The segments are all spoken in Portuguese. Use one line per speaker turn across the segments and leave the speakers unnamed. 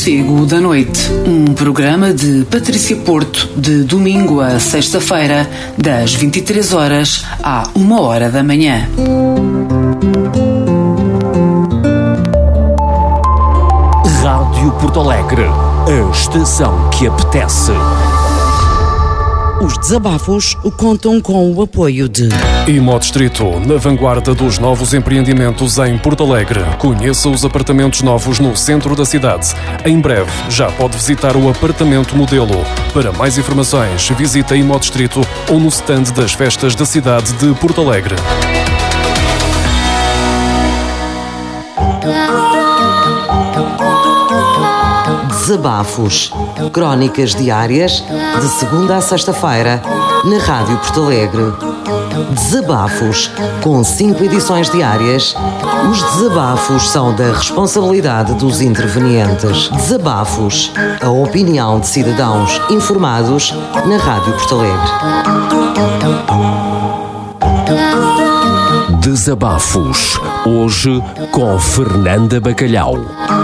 Sossego da Noite, um programa de Patrícia Porto, de domingo a sexta-feira, das 23 horas à 1h da manhã.
Rádio Porto Alegre, a estação que apetece.
Os desabafos contam com o apoio de
Imodistrito, na vanguarda dos novos empreendimentos em Porto Alegre. Conheça os apartamentos novos no centro da cidade. Em breve, já pode visitar o apartamento modelo. Para mais informações, visite a Imodistrito ou no stand das festas da cidade de Porto Alegre.
Desabafos, crónicas diárias, de segunda a sexta-feira, na Rádio Porto Alegre. Desabafos, com 5 edições diárias. Os desabafos são da responsabilidade dos intervenientes. Desabafos, a opinião de cidadãos informados na Rádio Porto Alegre.
Desabafos, hoje com Fernanda Bacalhau.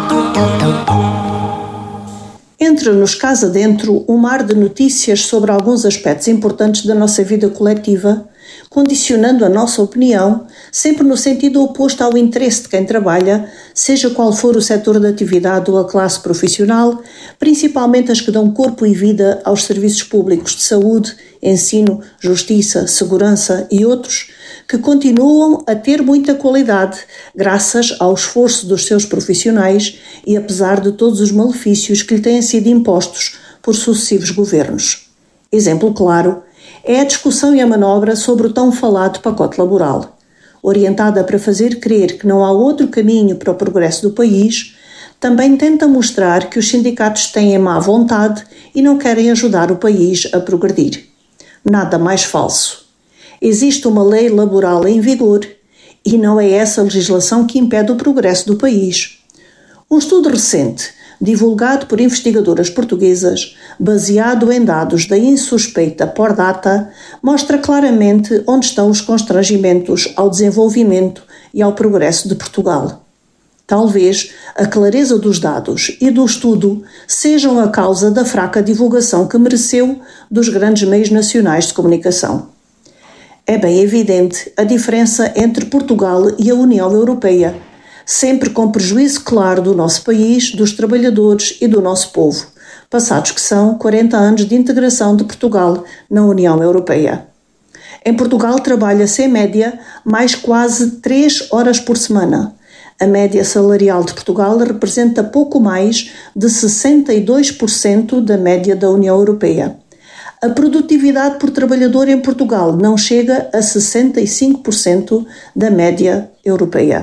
Entra-nos casa dentro um mar de notícias sobre alguns aspectos importantes da nossa vida coletiva, condicionando a nossa opinião, sempre no sentido oposto ao interesse de quem trabalha, seja qual for o setor de atividade ou a classe profissional, principalmente as que dão corpo e vida aos serviços públicos de saúde, ensino, justiça, segurança e outros, que continuam a ter muita qualidade, graças ao esforço dos seus profissionais e apesar de todos os malefícios que lhe têm sido impostos por sucessivos governos. Exemplo claro é a discussão e a manobra sobre o tão falado pacote laboral. Orientada para fazer crer que não há outro caminho para o progresso do país, também tenta mostrar que os sindicatos têm má vontade e não querem ajudar o país a progredir. Nada mais falso. Existe uma lei laboral em vigor e não é essa legislação que impede o progresso do país. Um estudo recente, divulgado por investigadoras portuguesas, baseado em dados da insuspeita Pordata, mostra claramente onde estão os constrangimentos ao desenvolvimento e ao progresso de Portugal. Talvez a clareza dos dados e do estudo sejam a causa da fraca divulgação que mereceu dos grandes meios nacionais de comunicação. É bem evidente a diferença entre Portugal e a União Europeia, sempre com prejuízo claro do nosso país, dos trabalhadores e do nosso povo, passados que são 40 anos de integração de Portugal na União Europeia. Em Portugal trabalha-se em média mais quase 3 horas por semana. A média salarial de Portugal representa pouco mais de 62% da média da União Europeia. A produtividade por trabalhador em Portugal não chega a 65% da média europeia.